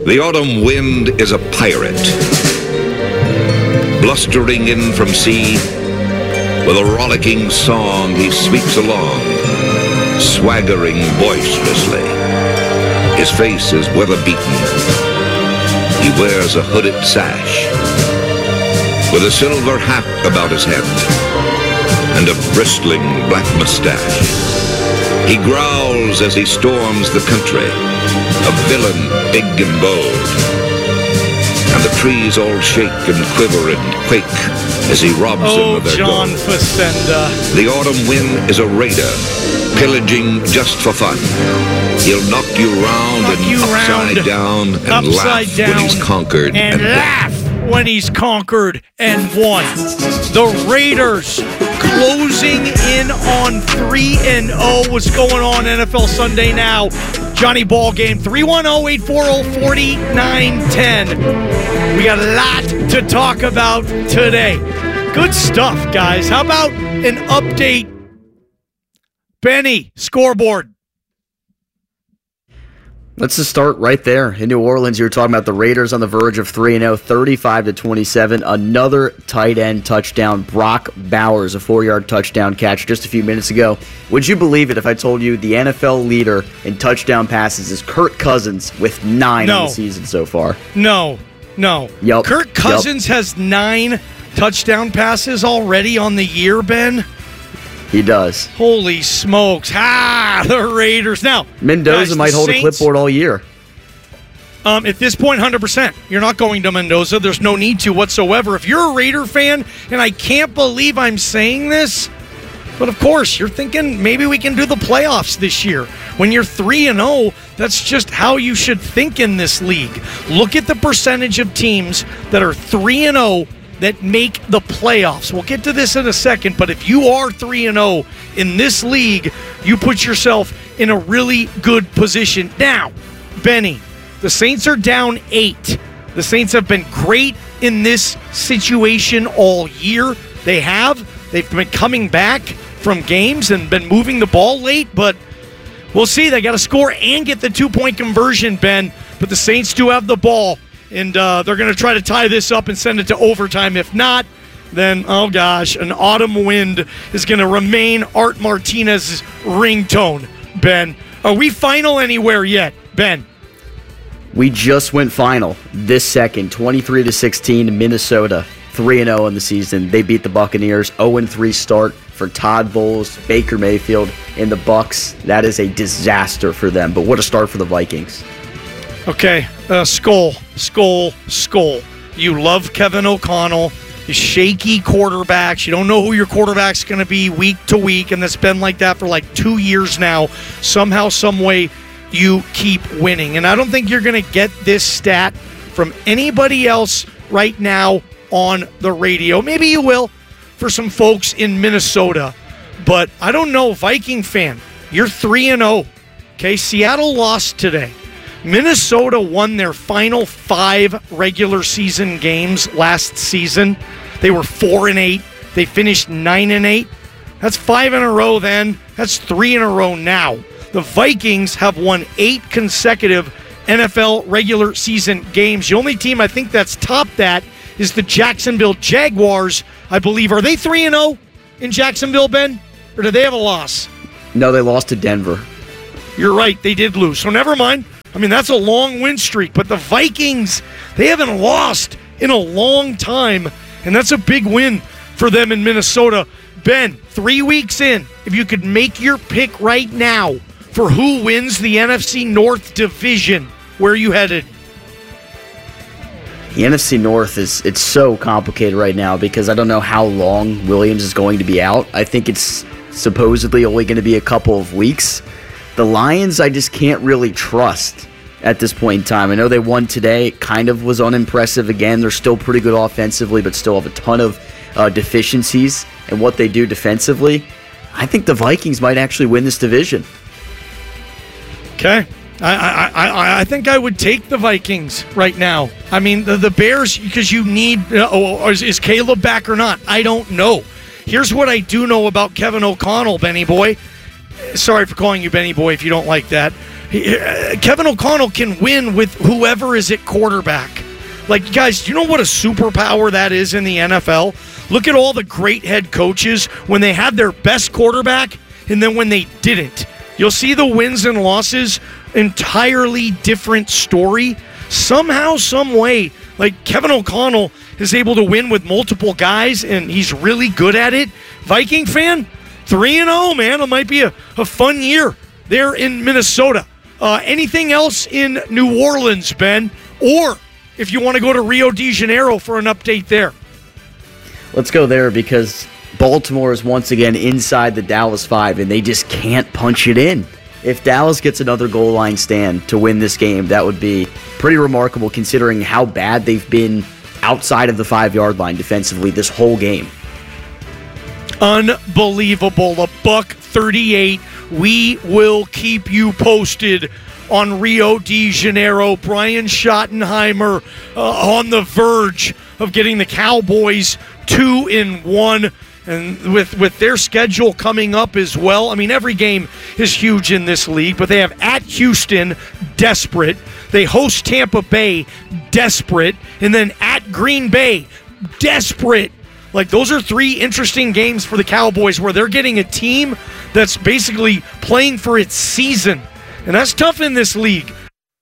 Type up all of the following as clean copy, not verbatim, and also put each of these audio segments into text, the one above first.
The autumn wind is a pirate, blustering in from sea. With a rollicking song he sweeps along, swaggering boisterously. His face is weather-beaten. He wears a hooded sash, with a silver hat about his head, and a bristling black mustache. He growls as he storms the country, a villain big and bold. And the trees all shake and quiver and quake as he robs them of their John gold. Facenda. The autumn wind is a raider, pillaging just for fun. He'll knock you round upside down and laugh when he's conquered and laugh when he's conquered and won. The Raiders closing in on 3-0. What's going on NFL Sunday now? Johnny Ball Game, 310-840-4910. We got a lot to talk about today. Good stuff, guys. How about an update? Benny, scoreboard. Let's just start right there. In New Orleans, you were talking about the Raiders on the verge of 3-0, 35-27. Another tight end touchdown. Brock Bowers, a 4-yard touchdown catch just a few minutes ago. Would you believe it if I told you the NFL leader in touchdown passes is Kirk Cousins with 9 in the season so far? No. Yep. Kirk Cousins has 9 touchdown passes already on the year, Ben. He does. Holy smokes. The Raiders. Now, Mendoza guys, might hold a clipboard all year. At this point, 100%. You're not going to Mendoza. There's no need to whatsoever. If you're a Raider fan, and I can't believe I'm saying this, but of course, you're thinking maybe we can do the playoffs this year. When you're 3-0, that's just how you should think in this league. Look at the percentage of teams that are 3-0 that make the playoffs. We'll get to this in a second, but if you are 3-0 in this league, you put yourself in a really good position. Now, Benny, the Saints are down 8. The Saints have been great in this situation all year. They've been coming back from games and been moving the ball late, but we'll see. They got to score and get the 2-point conversion, Ben, but the Saints do have the ball. And they're going to try to tie this up and send it to overtime. If not, then, oh gosh, an autumn wind is going to remain Art Martinez's ringtone, Ben. Are we final anywhere yet, Ben? We just went final this second, 23-16, Minnesota, 3-0 in the season. They beat the Buccaneers, 0-3 start for Todd Bowles, Baker Mayfield, and the Bucs. That is a disaster for them, but what a start for the Vikings. Okay, Skull. You love Kevin O'Connell. His shaky quarterbacks. You don't know who your quarterback's going to be week to week, and that's been like that for like 2 years now. Somehow, some way, you keep winning. And I don't think you're going to get this stat from anybody else right now on the radio. Maybe you will for some folks in Minnesota, but I don't know, Viking fan. You're 3-0. Okay, Seattle lost today. Minnesota won their final 5 regular season games last season. They were 4-8. They finished 9-8. That's 5 in a row then. That's 3 in a row now. The Vikings have won 8 consecutive NFL regular season games. The only team I think that's topped that is the Jacksonville Jaguars, I believe. Are they 3-0 in Jacksonville, Ben? Or do they have a loss? No, they lost to Denver. You're right. They did lose. So never mind. I mean, that's a long win streak, but the Vikings, they haven't lost in a long time, and that's a big win for them in Minnesota. Ben, 3 weeks in, if you could make your pick right now for who wins the NFC North division, where are you headed? The NFC North it's so complicated right now because I don't know how long Williams is going to be out. I think it's supposedly only going to be a couple of weeks. The Lions, I just can't really trust at this point in time. I know they won today. It kind of was unimpressive again. They're still pretty good offensively, but still have a ton of deficiencies in what they do defensively. I think the Vikings might actually win this division. Okay. I think I would take the Vikings right now. I mean, the Bears, because you need, is Caleb back or not? I don't know. Here's what I do know about Kevin O'Connell, Benny boy. sorry for calling you Benny Boy if you don't like that. Kevin O'Connell can win with whoever is at quarterback. Like, guys, do you know what a superpower that is in the NFL? Look at all the great head coaches when they had their best quarterback and then when they didn't. You'll see the wins and losses, entirely different story. Somehow, some way, like Kevin O'Connell is able to win with multiple guys, and he's really good at it. Viking fan, 3-0, man. It might be a fun year there in Minnesota. Anything else in New Orleans, Ben? Or if you want to go to Rio de Janeiro for an update there. Let's go there because Baltimore is once again inside the Dallas 5, and they just can't punch it in. If Dallas gets another goal line stand to win this game, that would be pretty remarkable considering how bad they've been outside of the 5-yard line defensively this whole game. Unbelievable. $138. We will keep you posted on Rio de Janeiro. Brian Schottenheimer on the verge of getting the Cowboys 2-1. And with their schedule coming up as well, I mean, every game is huge in this league, but they have at Houston, desperate. They host Tampa Bay, desperate. And then at Green Bay, desperate. Like, those are three interesting games for the Cowboys where they're getting a team that's basically playing for its season. And that's tough in this league.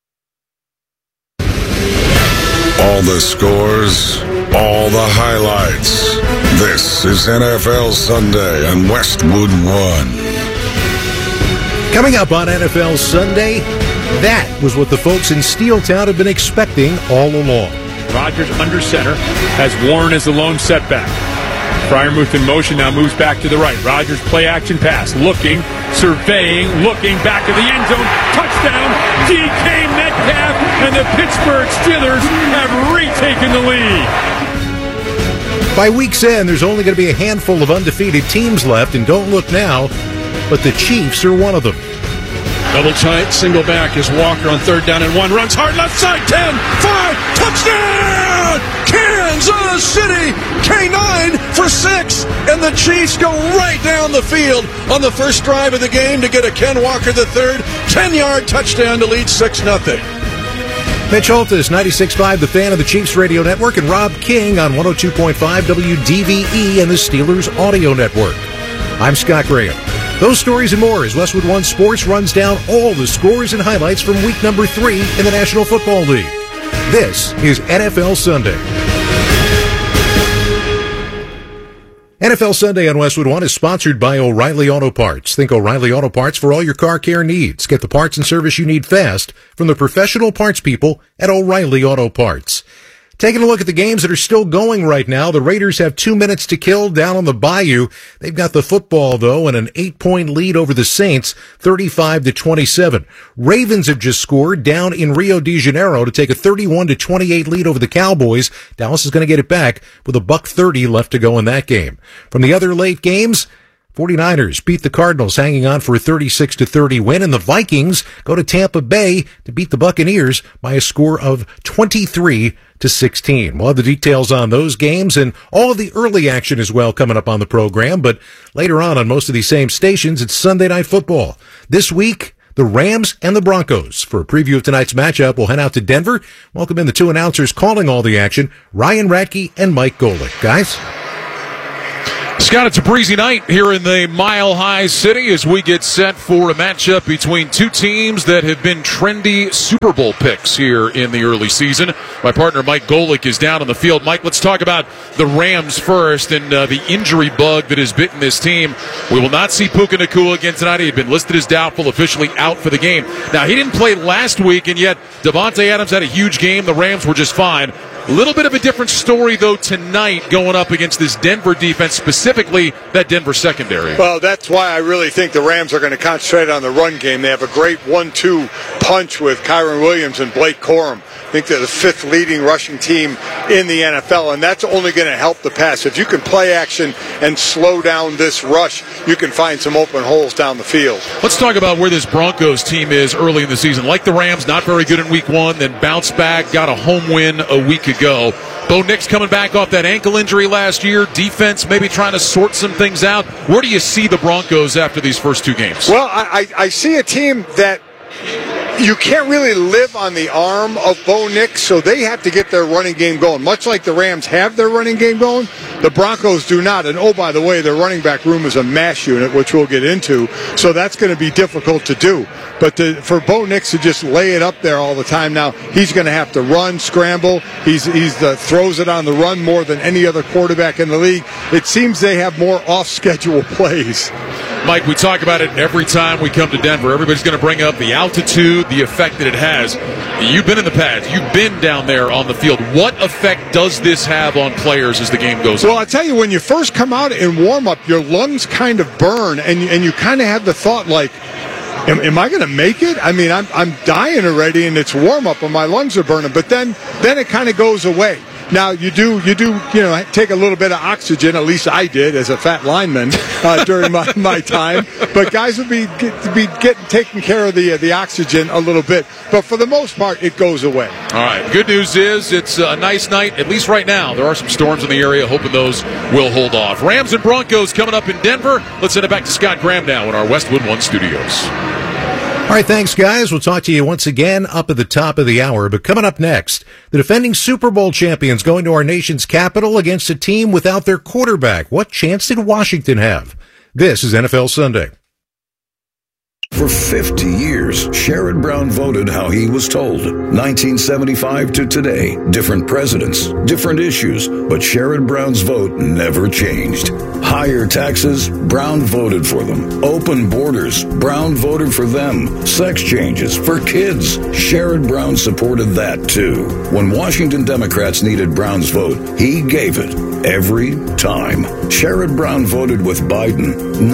All the scores, all the highlights. This is NFL Sunday on Westwood One. Coming up on NFL Sunday, that was what the folks in Steeltown have been expecting all along. Rodgers under center has Warren as the lone setback. Freiermuth in motion now moves back to the right. Rodgers play action pass. Looking, surveying, looking back to the end zone. Touchdown, DK Metcalf, and the Pittsburgh Steelers have retaken the lead. By week's end, there's only going to be a handful of undefeated teams left, and don't look now, but the Chiefs are one of them. Double tight, single back is Walker on 3rd down and 1. Runs hard left side, 10, 5, touchdown! Kansas City, K9 for 6, and the Chiefs go right down the field on the first drive of the game to get a Ken Walker III 10-yard touchdown to lead 6-0. Mitch Holtis, 96.5, the Fan of the Chiefs Radio Network, and Rob King on 102.5 WDVE and the Steelers Audio Network. I'm Scott Graham. Those stories and more as Westwood One Sports runs down all the scores and highlights from week number 3 in the National Football League. This is NFL Sunday. NFL Sunday on Westwood One is sponsored by O'Reilly Auto Parts. Think O'Reilly Auto Parts for all your car care needs. Get the parts and service you need fast from the professional parts people at O'Reilly Auto Parts. Taking a look at the games that are still going right now, the Raiders have 2 minutes to kill down on the Bayou. They've got the football, though, and an 8-point lead over the Saints, 35-27. Ravens have just scored down in Rio de Janeiro to take a 31-28 lead over the Cowboys. Dallas is going to get it back with $1:30 left to go in that game. From the other late games, 49ers beat the Cardinals, hanging on for a 36-30 win, and the Vikings go to Tampa Bay to beat the Buccaneers by a score of 23-16. We'll have the details on those games and all of the early action as well coming up on the program, but later on most of these same stations, it's Sunday Night Football. This week, the Rams and the Broncos. For a preview of tonight's matchup, we'll head out to Denver. Welcome in the two announcers calling all the action, Ryan Radke and Mike Golick. Guys? Scott, it's a breezy night here in the Mile High City as we get set for a matchup between two teams that have been trendy Super Bowl picks here in the early season. My partner Mike Golick is down on the field. Mike, let's talk about the Rams first and the injury bug that has bitten this team. We will not see Puka Nacua again tonight. He had been listed as doubtful, officially out for the game. Now, he didn't play last week, and yet Devontae Adams had a huge game. The Rams were just fine. A little bit of a different story, though, tonight going up against this Denver defense, specifically that Denver secondary. Well, that's why I really think the Rams are going to concentrate on the run game. They have a great 1-2 punch with Kyren Williams and Blake Corum. I think they're the fifth leading rushing team in the NFL, and that's only going to help the pass. If you can play action and slow down this rush, you can find some open holes down the field. Let's talk about where this Broncos team is early in the season. Like the Rams, not very good in week one, then bounced back, got a home win a week ago. Bo Nix coming back off that ankle injury last year. Defense maybe trying to sort some things out. Where do you see the Broncos after these first two games? Well, I see a team that you can't really live on the arm of Bo Nix, so they have to get their running game going. Much like the Rams have their running game going, the Broncos do not. And, oh, by the way, their running back room is a mash unit, which we'll get into, so that's going to be difficult to do. But for Bo Nix to just lay it up there all the time now, he's going to have to run, scramble. He's throws it on the run more than any other quarterback in the league. It seems they have more off-schedule plays. Mike, we talk about it every time we come to Denver. Everybody's going to bring up the altitude, the effect that it has. You've been in the pads. You've been down there on the field. What effect does this have on players as the game goes on? Well, I tell you, when you first come out in warm-up, your lungs kind of burn, and you kind of have the thought, like, am I going to make it? I mean, I'm dying already, and it's warm-up, and my lungs are burning. But then it kind of goes away. Now, you do, take a little bit of oxygen, at least I did as a fat lineman during my time. But guys would be taking care of the oxygen a little bit. But for the most part, it goes away. All right. Good news is it's a nice night, at least right now. There are some storms in the area, hoping those will hold off. Rams and Broncos coming up in Denver. Let's send it back to Scott Graham now in our Westwood One studios. All right, thanks, guys. We'll talk to you once again up at the top of the hour. But coming up next, the defending Super Bowl champions going to our nation's capital against a team without their quarterback. What chance did Washington have? This is NFL Sunday. For 50 years, Sherrod Brown voted how he was told. 1975 to today, different presidents, different issues, but Sherrod Brown's vote never changed. Higher taxes, Brown voted for them. Open borders, Brown voted for them. Sex changes for kids, Sherrod Brown supported that too. When Washington Democrats needed Brown's vote, he gave it every time. Sherrod Brown voted with Biden,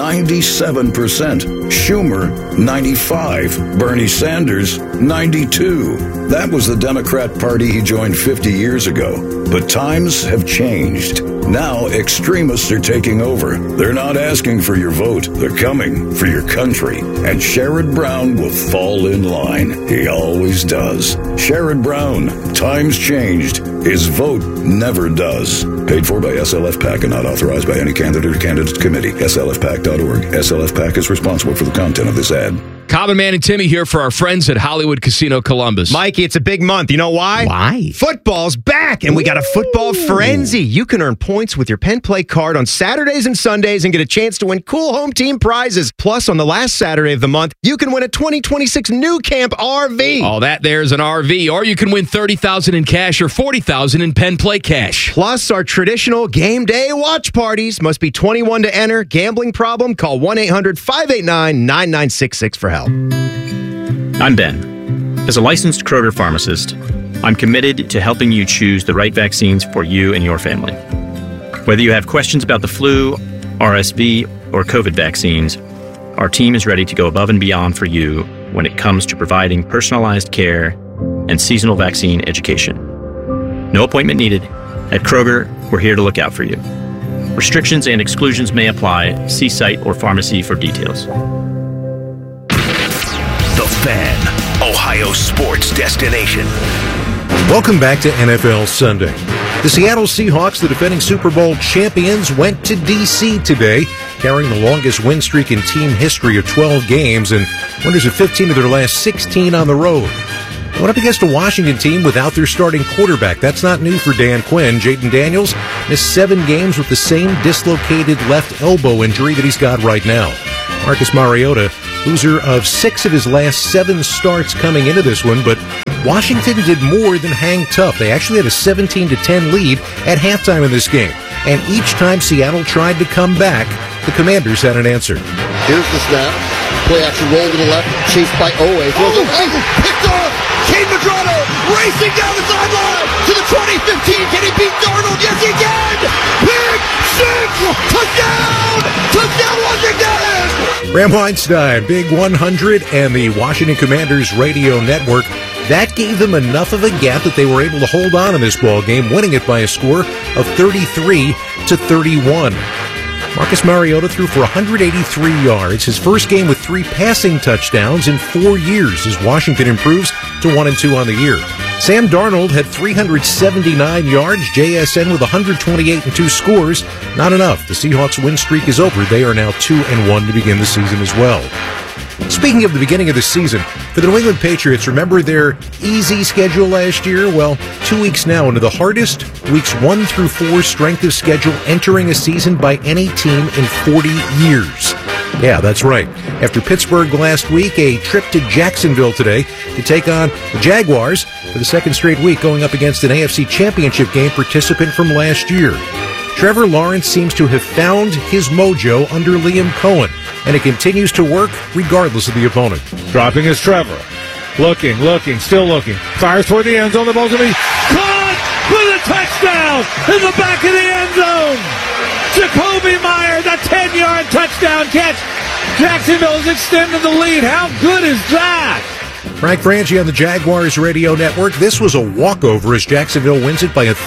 97%. Schumer, 95. Bernie Sanders, 92. That was the Democrat Party he joined 50 years ago. But times have changed. Now extremists are taking over. They're not asking for your vote. They're coming for your country. And Sherrod Brown will fall in line. He always does. Sherrod Brown. Times changed. His vote never does. Paid for by SLF PAC and not authorized by any candidate or candidate committee. SLFPAC.org. SLF PAC is responsible for the content of this ad. Common Man and Timmy here for our friends at Hollywood Casino Columbus. Mikey, it's a big month. You know why? Why? Football's back, and we got a football frenzy. You can earn points with your Penn Play card on Saturdays and Sundays and get a chance to win cool home team prizes. Plus, on the last Saturday of the month, you can win a 2026 New Camp RV. All that there's an RV, or you can win $30,000 in cash or $40,000 in Penn Play cash. Plus, our traditional game day watch parties. Must be 21 to enter. Gambling problem? Call 1-800-589-9966 for help. I'm Ben. As a licensed Kroger pharmacist, I'm committed to helping you choose the right vaccines for you and your family. Whether you have questions about the flu, RSV, or COVID vaccines, our team is ready to go above and beyond for you when it comes to providing personalized care and seasonal vaccine education. No appointment needed. At Kroger, we're here to look out for you. Restrictions and exclusions may apply. See site or pharmacy for details. The Fan, Ohio sports destination. Welcome back to NFL Sunday. The Seattle Seahawks, the defending Super Bowl champions, went to D.C. today, carrying the longest win streak in team history of 12 games and winners of 15 of their last 16 on the road. They went up against a Washington team without their starting quarterback. That's not new for Dan Quinn. Jaden Daniels missed 7 games with the same dislocated left elbow injury that he's got right now. Marcus Mariota, loser of 6 of his last 7 starts coming into this one, but Washington did more than hang tough. They actually had a 17-10 lead at halftime in this game. And each time Seattle tried to come back, the Commanders had an answer. Here's the snap. Play action roll to the left, chased by Owe. Picked off! Kane Madrano racing down the sideline to the 20-15. Can he beat Darnold? Yes, he can! Big six! Touchdown! Touchdown, Washington! Graham Weinstein, Big 100, and the Washington Commanders radio network That gave them enough of a gap that they were able to hold on in this ball game, winning it by a score of 33-31. Marcus Mariota threw for 183 yards, his first game with 3 passing touchdowns in 4 years as Washington improves to 1-2 on the year. Sam Darnold had 379 yards, JSN with 128 and 2 scores. Not enough. The Seahawks win streak is over. They are now 2-1 to begin the season as well. Speaking of the beginning of the season, for the New England Patriots, remember their easy schedule last year? Well, 2 weeks now into the hardest weeks 1 through 4 strength of schedule entering a season by any team in 40 years. Yeah, that's right. After Pittsburgh last week, a trip to Jacksonville today to take on the Jaguars for the second straight week, going up against an AFC Championship game participant from last year. Trevor Lawrence seems to have found his mojo under Liam Cohen, and it continues to work regardless of the opponent. Dropping is Trevor. Looking, still looking. Fires toward the end zone. The ball's going to be caught with a touchdown in the back of the end zone. Jacoby Myers, a 10-yard touchdown catch. Jacksonville's extended the lead. How good is that? Frank Franchi on the Jaguars radio network. This was a walkover as Jacksonville wins it by a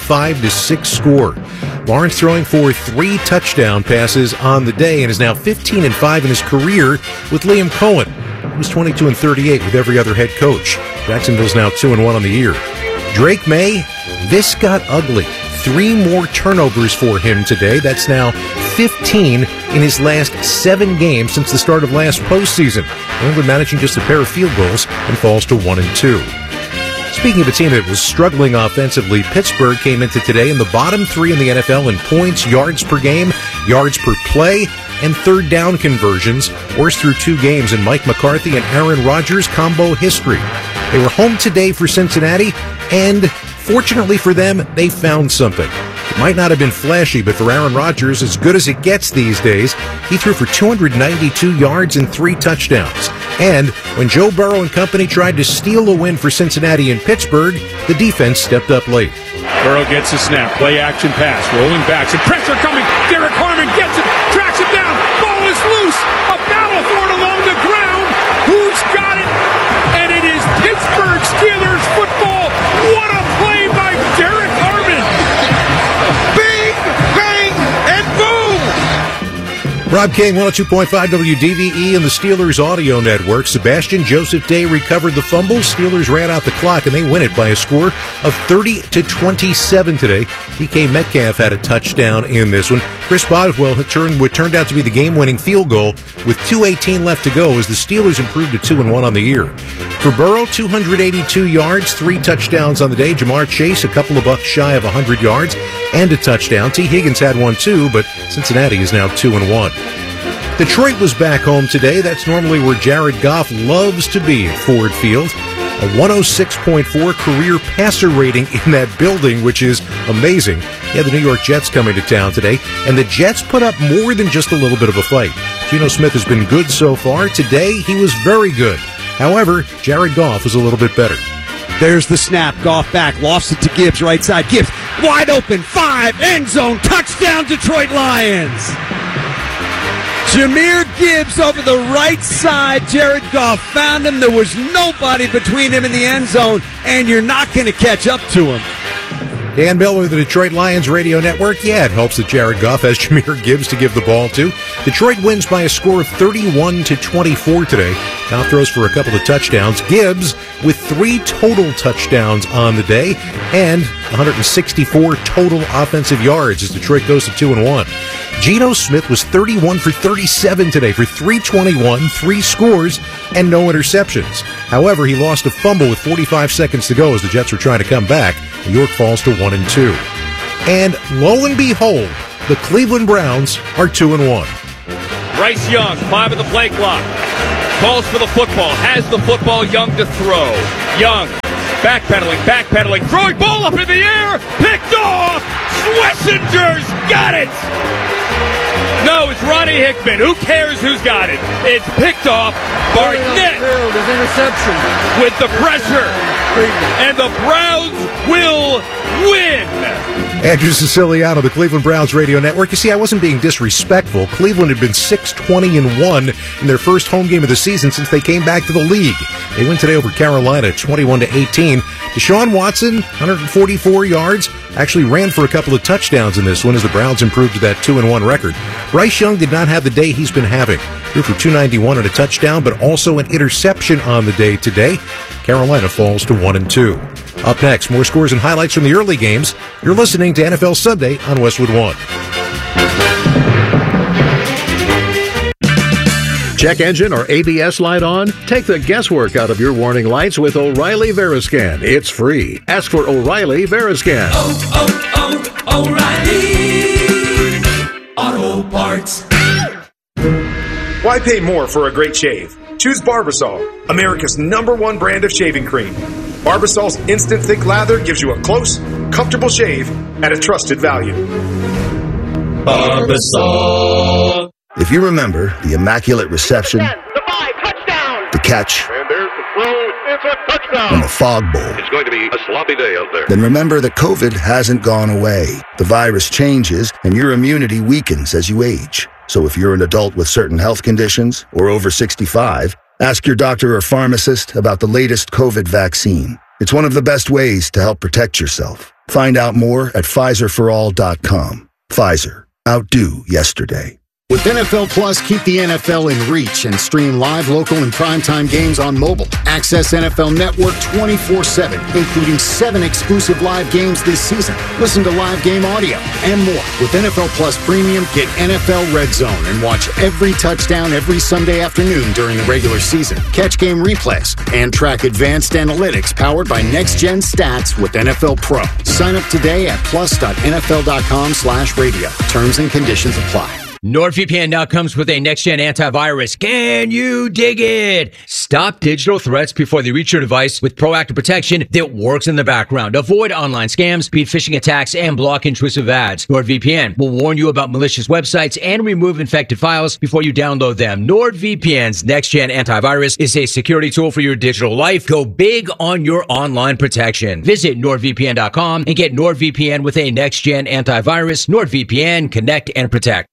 35-6 score. Lawrence throwing for 3 touchdown passes on the day and is now 15-5 in his career with Liam Cohen. He was 22-38 with every other head coach. Jacksonville's now 2-1 on the year. Drake May, this got ugly. 3 more turnovers for him today. That's now 15 in his last 7 games since the start of last postseason. New England managing just a pair of field goals and falls to 1-2. Speaking of a team that was struggling offensively, Pittsburgh came into today in the bottom 3 in the NFL in points, yards per game, yards per play, and third down conversions. Worst through 2 games in Mike McCarthy and Aaron Rodgers combo history. They were home today for Cincinnati, and fortunately for them, they found something. It might not have been flashy, but for Aaron Rodgers, as good as it gets these days, he threw for 292 yards and 3 touchdowns. And when Joe Burrow and company tried to steal a win for Cincinnati and Pittsburgh, the defense stepped up late. Burrow gets the snap, play action pass, rolling back, some pressure coming. Derek Harmon gets it, tracks it down, ball is loose, a battle for it along the ground. Who's got it? And it is Pittsburgh Steelers football. What a play by Derek Harmon! Bing, bang, and boom! Rob King, 102.5 WDVE and the Steelers Audio Network. Sebastian Joseph Day recovered the fumble. Steelers ran out the clock, and they win it by a score of 30-27 today. DK Metcalf had a touchdown in this one. Chris Boswell what turned out to be the game-winning field goal with 2:18 left to go as the Steelers improved to 2-1 on the year. For Burrow, 282 yards, 3 touchdowns on the day. Jamar Chase, a couple of bucks shy of 100 yards and a touchdown. T. Higgins had one too, but Cincinnati is now 2-1. Detroit was back home today. That's normally where Jared Goff loves to be at Ford Field. A 106.4 career passer rating in that building, which is amazing. Yeah, the New York Jets coming to town today, and the Jets put up more than just a little bit of a fight. Geno Smith has been good so far. Today, he was very good. However, Jared Goff was a little bit better. There's the snap. Goff back. Lofts it to Gibbs. Right side. Gibbs wide open. 5. End zone. Touchdown, Detroit Lions. Jahmyr Gibbs over the right side. Jared Goff found him. There was nobody between him and the end zone, and you're not going to catch up to him. Dan Miller of the Detroit Lions radio network. Yeah, it helps that Jared Goff has Jahmyr Gibbs to give the ball to. Detroit wins by a score of 31-24 today. Goff throws for a couple of touchdowns. Gibbs with 3 total touchdowns on the day and 164 total offensive yards as Detroit goes to 2-1. Geno Smith was 31 for 37 today for 321, 3 scores, and no interceptions. However, he lost a fumble with 45 seconds to go as the Jets were trying to come back. New York falls to 1-2. And lo and behold, the Cleveland Browns are 2-1. Bryce Young, 5 of the play clock. Calls for the football, has the football, Young to throw. Young, backpedaling, throwing ball up in the air, picked off! Schwessinger's got it! No, it's Ronnie Hickman. Who cares who's got it? It's picked off. Barnett interception with the pressure. and the Browns will win. Andrew Siciliano, the Cleveland Browns radio network. You see, I wasn't being disrespectful. Cleveland had been 6-20-1 in their first home game of the season since they came back to the league. They win today over Carolina, 21-18. Deshaun Watson, 144 yards, actually ran for a couple of touchdowns in this one as the Browns improved to that 2-1 record. Bryce Young did not have the day he's been having. Threw for 291 and a touchdown, but also an interception on the day today. Carolina falls to 1-2. Up next, more scores and highlights from the early games. You're listening to NFL Sunday on Westwood One. Check engine or ABS light on? Take the guesswork out of your warning lights with O'Reilly Veriscan. It's free. Ask for O'Reilly Veriscan. O'Reilly Auto Parts. Why pay more for a great shave? Choose Barbasol, America's #1 brand of shaving cream. Barbasol's instant thick lather gives you a close, comfortable shave at a trusted value. Barbasol. If you remember the immaculate reception, the catch, and there's the throw, it's a touchdown, and the fog bowl, it's going to be a sloppy day out there. then remember that COVID hasn't gone away. The virus changes and your immunity weakens as you age. So if you're an adult with certain health conditions or over 65, ask your doctor or pharmacist about the latest COVID vaccine. It's one of the best ways to help protect yourself. Find out more at PfizerForAll.com. Pfizer. Outdo yesterday. With NFL Plus, keep the NFL in reach and stream live, local, and primetime games on mobile. Access NFL Network 24/7, including 7 exclusive live games this season. Listen to live game audio and more. With NFL Plus Premium, get NFL Red Zone and watch every touchdown every Sunday afternoon during the regular season. Catch game replays and track advanced analytics powered by Next Gen Stats with NFL Pro. Sign up today at plus.nfl.com/radio. Terms and conditions apply. NordVPN now comes with a next-gen antivirus. Can you dig it? Stop digital threats before they reach your device with proactive protection that works in the background. Avoid online scams, beat phishing attacks, and block intrusive ads. NordVPN will warn you about malicious websites and remove infected files before you download them. NordVPN's next-gen antivirus is a security tool for your digital life. Go big on your online protection. Visit NordVPN.com and get NordVPN with a next-gen antivirus. NordVPN, connect and protect.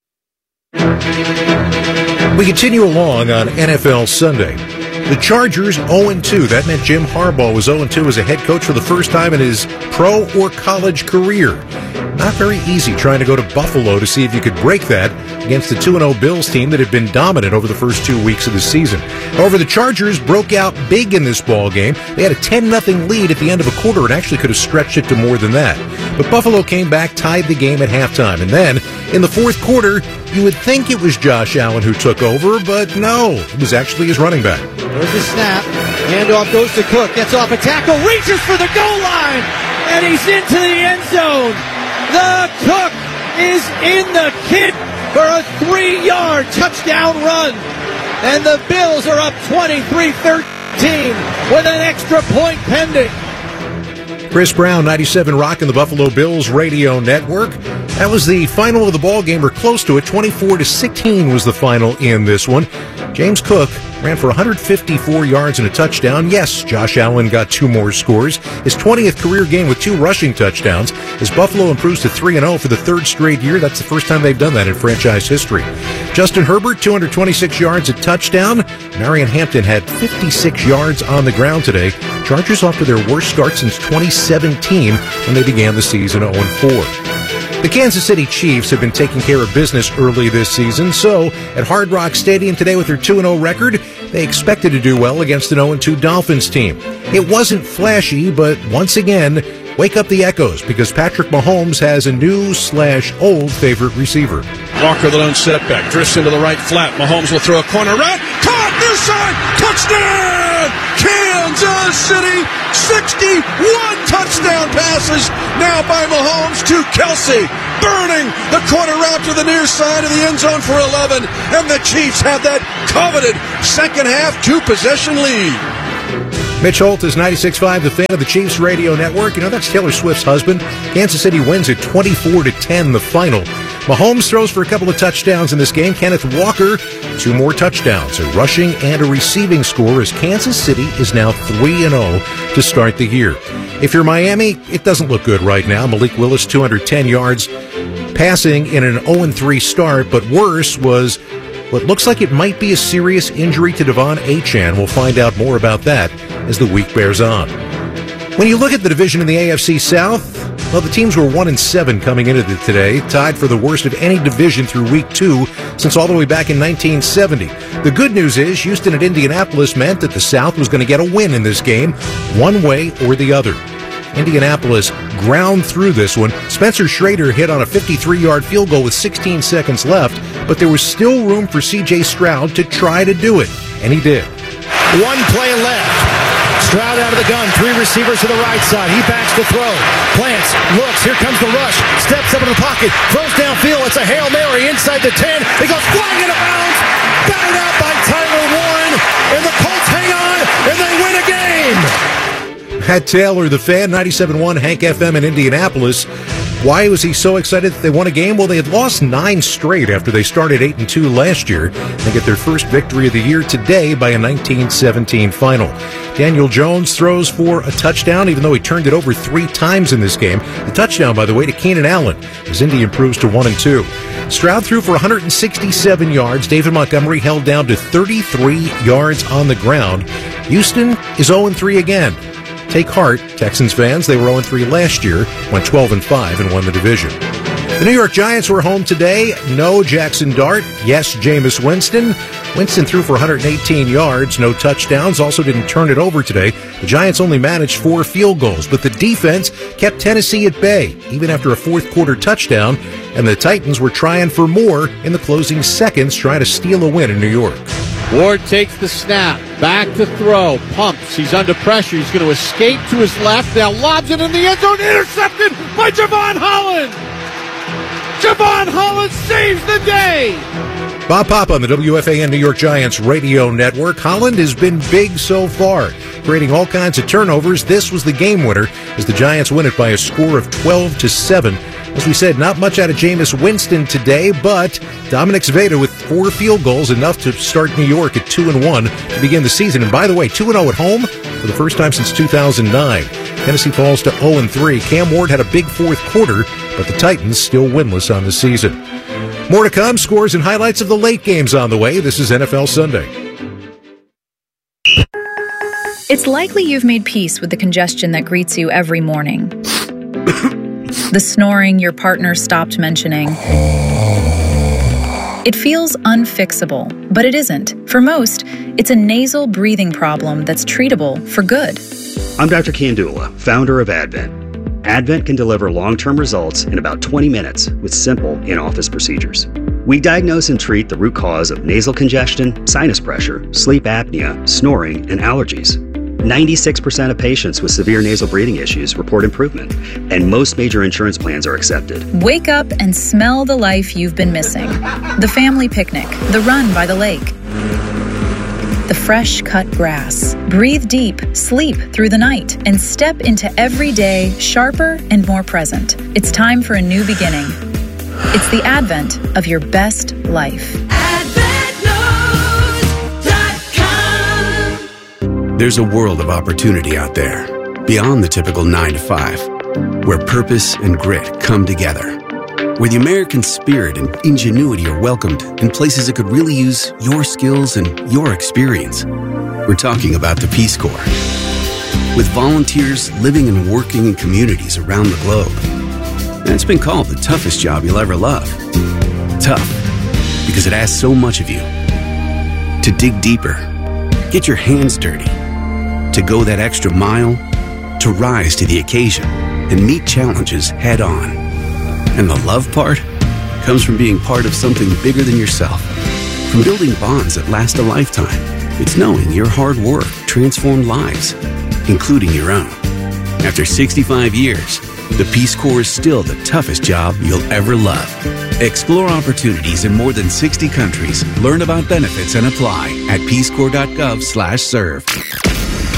We continue along on NFL Sunday. The Chargers 0-2. That meant Jim Harbaugh was 0-2 as a head coach for the first time in his pro or college career. Not very easy trying to go to Buffalo to see if you could break that against the 2-0 Bills team that had been dominant over the first 2 weeks of the season. However, the Chargers broke out big in this ball game. They had a 10-0 lead at the end of a quarter and actually could have stretched it to more than that. But Buffalo came back, tied the game at halftime. And then, in the fourth quarter, you would think it was Josh Allen who took over, but no, it was actually his running back. There's the snap. Handoff goes to Cook. Gets off a tackle. Reaches for the goal line. And he's into the end zone. The Cook is in the kit for a 3-yard touchdown run. And the Bills are up 23-13 with an extra point pending. Chris Brown, 97 Rock and the Buffalo Bills radio network. That was the final of the ball game, or close to it. 24-16 was the final in this one. James Cook ran for 154 yards and a touchdown. Yes, Josh Allen got 2 more scores. His 20th career game with 2 rushing touchdowns. As Buffalo improves to 3-0 for the 3rd straight year, that's the first time they've done that in franchise history. Justin Herbert, 226 yards, a touchdown. Marion Hampton had 56 yards on the ground today. Chargers off to their worst start since 2017 when they began the season 0-4. The Kansas City Chiefs have been taking care of business early this season, so at Hard Rock Stadium today with their 2-0 record, they expected to do well against an 0-2 Dolphins team. It wasn't flashy, but once again, wake up the echoes because Patrick Mahomes has a new/old favorite receiver. Walker, the lone setback, drifts into the right flat. Mahomes will throw a corner route. Caught near side. Touchdown! Kansas City. 61 touchdown passes now by Mahomes to Kelsey. Burning the corner route to the near side of the end zone for 11. And the Chiefs have that coveted second half 2-possession lead. Mitch Holt is 96.5, the Fan of the Chiefs radio network. You know, that's Taylor Swift's husband. Kansas City wins at 24-10, the final. Mahomes throws for a couple of touchdowns in this game. Kenneth Walker, 2 more touchdowns, a rushing and a receiving score, as Kansas City is now 3-0 to start the year. If you're Miami, it doesn't look good right now. Malik Willis, 210 yards passing in an 0-3 start, but worse was what looks like it might be a serious injury to Devon Achane. We'll find out more about that as the week bears on. When you look at the division in the AFC South, well, the teams were 1-7 coming into today, tied for the worst of any division through week 2 since all the way back in 1970. The good news is Houston at Indianapolis meant that the South was going to get a win in this game, one way or the other. Indianapolis ground through this one. Spencer Schrader hit on a 53-yard field goal with 16 seconds left, but there was still room for C.J. Stroud to try to do it, and he did. 1 play left. Stroud out of the gun. 3 receivers to the right side. He backs to throw. Plants. Looks. Here comes the rush. Steps up in the pocket. Throws downfield. It's a Hail Mary inside the 10. He goes flying into bounds. Batted out by Tyler Warren. And the Colts hang on, and they win a game. Pat Taylor, the Fan, 97.1 Hank FM in Indianapolis. Why was he so excited that they won a game? Well, they had lost 9 straight after they started 8-2 last year. They get their first victory of the year today by a 19-17 final. Daniel Jones throws for a touchdown, even though he turned it over 3 times in this game. The touchdown, by the way, to Keenan Allen, as Indy improves to 1-2. Stroud threw for 167 yards. David Montgomery held down to 33 yards on the ground. Houston is 0-3 again. Take heart, Texans fans. They were 0-3 last year, went 12-5 and won the division. The New York Giants were home today. No Jackson Dart. Yes, Jameis Winston. Winston threw for 118 yards, no touchdowns, also didn't turn it over today. The Giants only managed 4 field goals, but the defense kept Tennessee at bay, even after a fourth-quarter touchdown, and the Titans were trying for more in the closing seconds, trying to steal a win in New York. Ward takes the snap, back to throw, pumps, he's under pressure, he's going to escape to his left, now lobs it in the end zone, intercepted by Javon Holland! Javon Holland saves the day! Bob Papa on the WFAN New York Giants radio network. Holland has been big so far, creating all kinds of turnovers. This was the game winner as the Giants win it by a score of 12-7. As we said, not much out of Jameis Winston today, but Dominic Zveda with 4 field goals, enough to start New York at 2-1 to begin the season. And by the way, 2-0 at home for the first time since 2009. Tennessee falls to 0-3. Cam Ward had a big fourth quarter, but the Titans still winless on the season. More to come, scores and highlights of the late games on the way. This is NFL Sunday. It's likely you've made peace with the congestion that greets you every morning. The snoring your partner stopped mentioning. It feels unfixable, but it isn't. For most, it's a nasal breathing problem that's treatable for good. I'm Dr. Kandula, founder of Advent. Advent can deliver long-term results in about 20 minutes with simple in-office procedures. We diagnose and treat the root cause of nasal congestion, sinus pressure, sleep apnea, snoring, and allergies. 96% of patients with severe nasal breathing issues report improvement, and most major insurance plans are accepted. Wake up and smell the life you've been missing. The family picnic, the run by the lake, the fresh cut grass. Breathe deep, sleep through the night, and step into every day sharper and more present. It's time for a new beginning. It's the advent of your best life. There's a world of opportunity out there, beyond the typical 9 to 5, where purpose and grit come together, where the American spirit and ingenuity are welcomed in places that could really use your skills and your experience. We're talking about the Peace Corps. With volunteers living and working in communities around the globe. And it's been called the toughest job you'll ever love. Tough, because it asks so much of you. To dig deeper, get your hands dirty, to go that extra mile, to rise to the occasion and meet challenges head on. And the love part comes from being part of something bigger than yourself, from building bonds that last a lifetime. It's knowing your hard work transformed lives, including your own. After 65 years, the Peace Corps is still the toughest job you'll ever love. Explore opportunities in more than 60 countries. Learn about benefits and apply at peacecorps.gov/serve.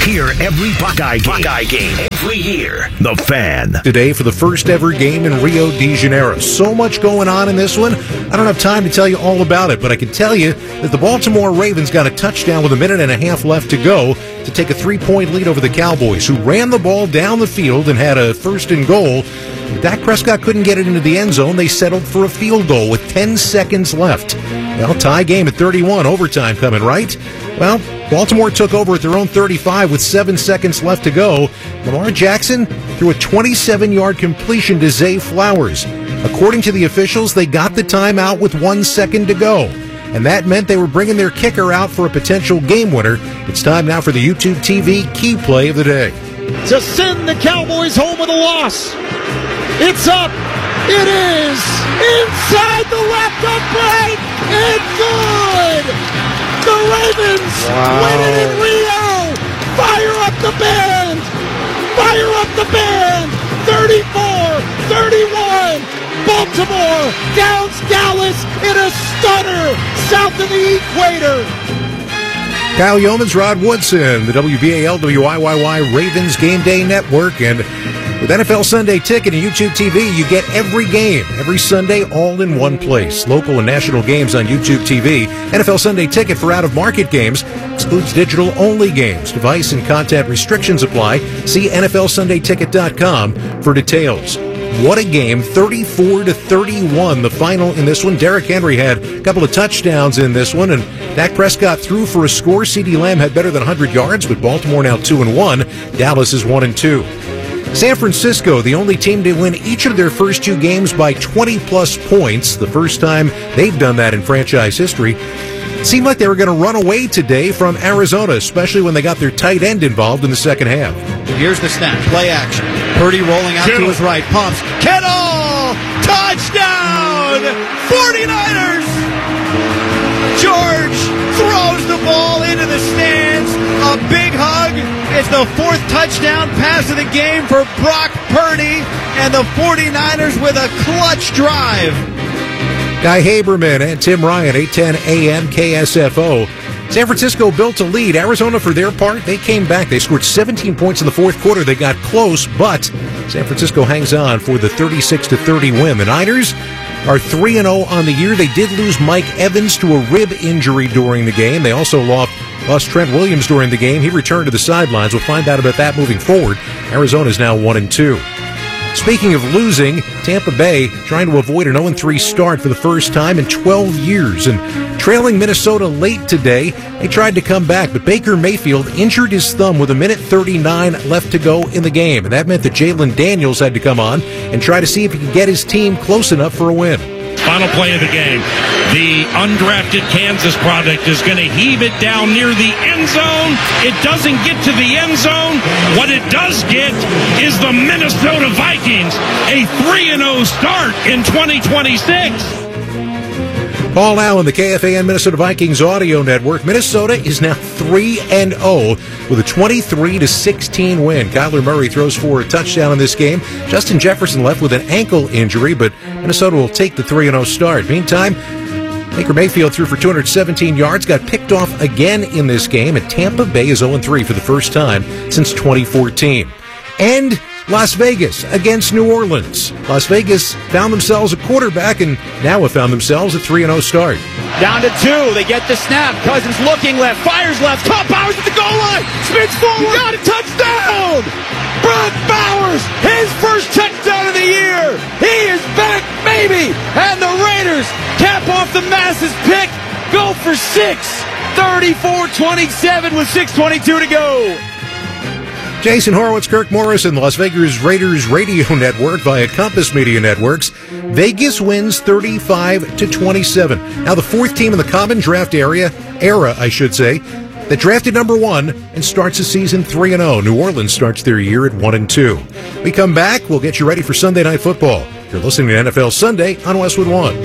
Hear every Buckeye game every year. The Fan. Today for the first ever game in Rio de Janeiro. So much going on in this one. I don't have time to tell you all about it, but I can tell you that the Baltimore Ravens got a touchdown with a minute and a half left to go to take a 3-point lead over the Cowboys, who ran the ball down the field and had a first and goal. Dak Prescott couldn't get it into the end zone. They settled for a field goal with 10 seconds left. Well, tie game at 31, overtime coming, right? Well, Baltimore took over at their own 35 with 7 seconds left to go. Lamar Jackson threw a 27-yard completion to Zay Flowers. According to the officials, they got the timeout with 1 second to go. And that meant they were bringing their kicker out for a potential game winner. It's time now for the YouTube TV key play of the day. To send the Cowboys home with a loss. It's up. It is inside the left upright and good. The Ravens win it in Rio. Fire up the band. Fire up the band. 34-31. Baltimore downs Dallas in a stunner south of the equator. Kyle Yeomans, Rod Woodson, the WBAL WIYY Ravens Game Day Network, and with NFL Sunday Ticket and YouTube TV, you get every game, every Sunday, all in one place. Local and national games on YouTube TV. NFL Sunday Ticket for out-of-market games excludes digital-only games. Device and content restrictions apply. See NFLSundayTicket.com for details. What a game, 34-31, the final in this one. Derrick Henry had a couple of touchdowns in this one, and Dak Prescott threw for a score. CeeDee Lamb had better than 100 yards, with Baltimore now 2-1. Dallas is 1-2. San Francisco, the only team to win each of their first two games by 20-plus points, the first time they've done that in franchise history. It seemed like they were going to run away today from Arizona, especially when they got their tight end involved in the second half. Here's the snap. Play action. Purdy rolling out to his right. Pumps. Kittle! Touchdown! 49ers! George throws the ball into the stands. A big hug. It's the fourth touchdown pass of the game for Brock Purdy. And the 49ers with a clutch drive. Guy Haberman and Tim Ryan, 810 AM KSFO. San Francisco built a lead. Arizona, for their part, they came back. They scored 17 points in the fourth quarter. They got close, but San Francisco hangs on for the 36-30 win. The Niners are 3-0 on the year. They did lose Mike Evans to a rib injury during the game. They also lost Trent Williams during the game. He returned to the sidelines. We'll find out about that moving forward. Arizona is now 1-2. Speaking of losing, Tampa Bay trying to avoid an 0-3 start for the first time in 12 years. And trailing Minnesota late today, they tried to come back, but Baker Mayfield injured his thumb with a minute 39 left to go in the game. And that meant that Jalen Daniels had to come on and try to see if he could get his team close enough for a win. Final play of the game. The undrafted Kansas product is going to heave it down near the end zone. It doesn't get to the end zone. What it does get is the Minnesota Vikings, a 3-0 start in 2026. Paul Allen, the KFAN Minnesota Vikings audio network. Minnesota is now 3-0 with a 23-16 win. Kyler Murray throws for a touchdown in this game. Justin Jefferson left with an ankle injury, but Minnesota will take the 3-0 start. Meantime, Baker Mayfield threw for 217 yards, got picked off again in this game, and Tampa Bay is 0-3 for the first time since 2014. And Las Vegas against New Orleans. Las Vegas found themselves a quarterback and now have found themselves a 3-0 start. Down to 2. They get the snap. Cousins looking left. Fires left. Caught Bowers at the goal line. Spins forward. Got a touchdown. Brock Bowers. His first touchdown of the year. He is back, baby. And the Raiders cap off the Masses pick. Go for 6. 34-27 with 6:22 to go. Jason Horowitz, Kirk Morrison, Las Vegas Raiders Radio Network via Compass Media Networks. Vegas wins 35-27. Now the fourth team in the common draft era, that drafted number 1 and starts the season 3-0. New Orleans starts their year at 1-2. We come back, we'll get you ready for Sunday Night Football. You're listening to NFL Sunday on Westwood One.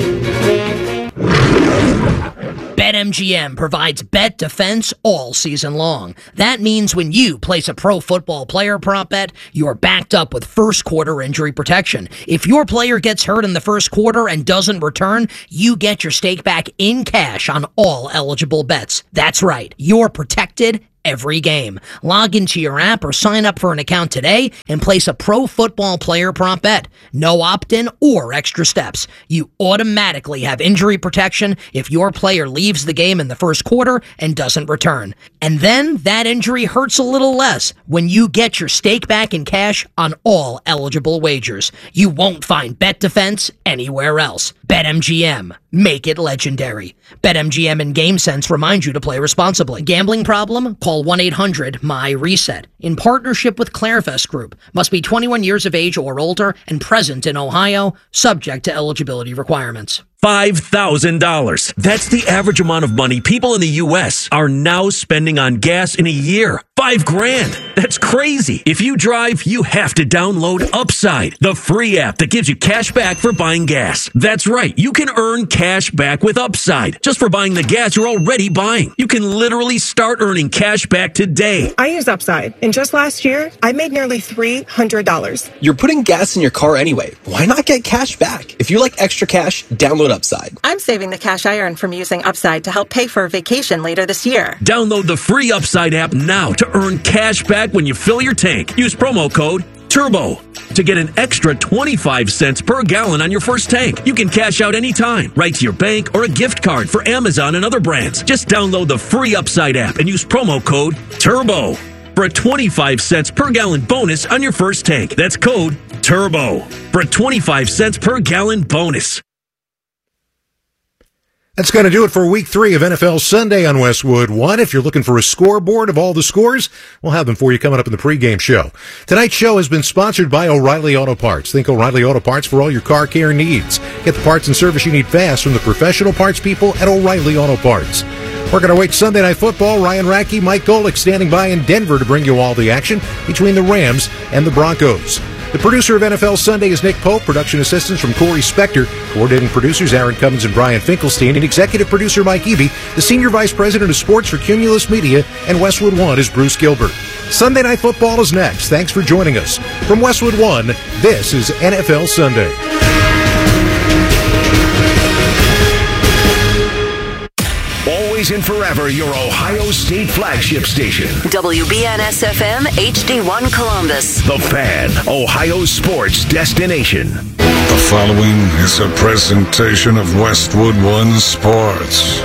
BetMGM provides bet defense all season long. That means when you place a pro football player prop bet, you're backed up with first quarter injury protection. If your player gets hurt in the first quarter and doesn't return, you get your stake back in cash on all eligible bets. That's right, you're protected every game. Log into your app or sign up for an account today and place a pro football player prop bet. No opt-in or extra steps. You automatically have injury protection if your player leaves the game in the first quarter and doesn't return. And then that injury hurts a little less when you get your stake back in cash on all eligible wagers. You won't find Bet Defense anywhere else. BetMGM. Make it legendary. BetMGM and GameSense remind you to play responsibly. Gambling problem? Call 1-800-MY-RESET. In partnership with Clarevest Group. Must be 21 years of age or older and present in Ohio, subject to eligibility requirements. $5,000. That's the average amount of money people in the U.S. are now spending on gas in a year. $5,000. That's crazy. If you drive, you have to download Upside, the free app that gives you cash back for buying gas. That's right. You can earn cash back with Upside just for buying the gas you're already buying. You can literally start earning cash back today. I use Upside, and just last year, I made nearly $300. You're putting gas in your car anyway. Why not get cash back? If you like extra cash, download Upside. I'm saving the cash I earn from using Upside to help pay for a vacation later this year. Download the free Upside app now to earn cash back when you fill your tank. Use promo code TURBO to get an extra 25 cents per gallon on your first tank. You can cash out anytime, right to your bank or a gift card for Amazon and other brands. Just download the free Upside app and use promo code TURBO for a 25 cents per gallon bonus on your first tank. That's code TURBO for a 25 cents per gallon bonus. That's going to do it for Week 3 of NFL Sunday on Westwood One. If you're looking for a scoreboard of all the scores, we'll have them for you coming up in the pregame show. Tonight's show has been sponsored by O'Reilly Auto Parts. Think O'Reilly Auto Parts for all your car care needs. Get the parts and service you need fast from the professional parts people at O'Reilly Auto Parts. Working our way to Sunday Night Football, Ryan Radke, Mike Golick standing by in Denver to bring you all the action between the Rams and the Broncos. The producer of NFL Sunday is Nick Pope. Production assistants from Corey Spector. Coordinating producers Aaron Cummins and Brian Finkelstein. And executive producer Mike Eby. The senior vice president of sports for Cumulus Media. And Westwood One is Bruce Gilbert. Sunday Night Football is next. Thanks for joining us. From Westwood One, this is NFL Sunday. Always and forever your Ohio State flagship station. WBNS-FM HD1 Columbus. The Fan, Ohio sports destination. The following is a presentation of Westwood One Sports.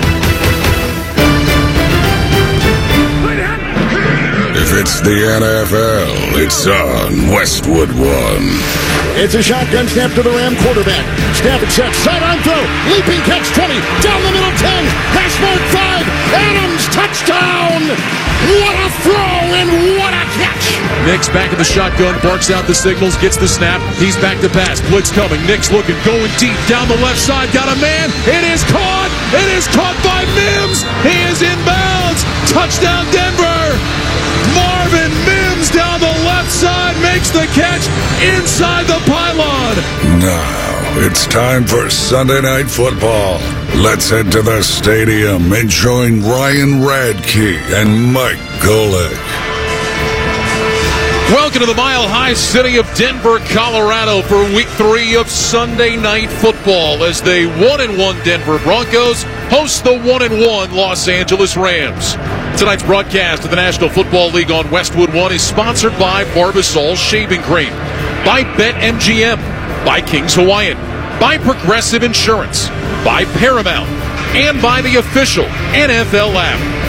If it's the NFL, it's on Westwood One. It's a shotgun snap to the Ram quarterback. Snap and set, sidearm throw, leaping catch 20, down the middle 10, hash mark 5, Adams, touchdown! What a throw and what a catch! Nix back in the shotgun, barks out the signals, gets the snap. He's back to pass, blitz coming. Nix looking, going deep, down the left side, got a man. It is caught! It is caught by Mims! He is inbounds! Touchdown Denver! Marvin Mims down the left side makes the catch inside the pylon. Now it's time for Sunday Night Football. Let's head to the stadium and join Ryan Radke and Mike Golick. Welcome to the mile-high city of Denver, Colorado for Week 3 of Sunday Night Football as the 1-1 Denver Broncos host the 1-1 Los Angeles Rams. Tonight's broadcast of the National Football League on Westwood One is sponsored by Barbasol Shaving Cream, by BetMGM, by King's Hawaiian, by Progressive Insurance, by Paramount, and by the official NFL app.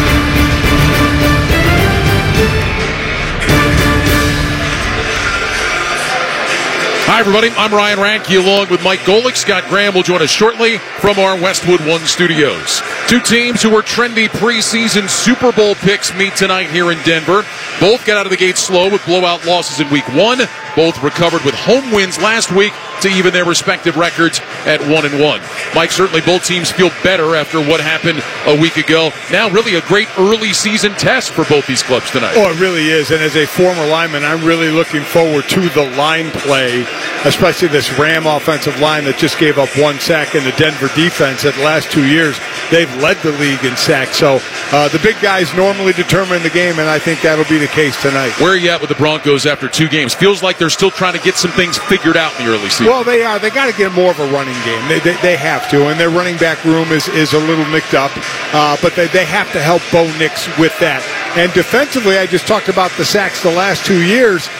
Hi, everybody. I'm Ryan Radke along with Mike Golick. Scott Graham will join us shortly from our Westwood One studios. Two teams who were trendy preseason Super Bowl picks meet tonight here in Denver. Both got out of the gate slow with blowout losses in Week 1. Both recovered with home wins last week to even their respective records at 1-1. Mike, certainly both teams feel better after what happened a week ago. Now really a great early season test for both these clubs tonight. Oh, it really is. And as a former lineman, I'm really looking forward to the line play, especially this Ram offensive line that just gave up 1 sack, and the Denver defense that the last 2 years, they've led the league in sacks. So the big guys normally determine the game, and I think that'll be the case tonight. Where are you at with the Broncos after 2 games? Feels like they're they're still trying to get some things figured out in the early season. Well, they are. They got to get more of a running game. They have to, and their running back room is a little nicked up. But they have to help Bo Nix with that. And defensively, I just talked about the sacks the last 2 years.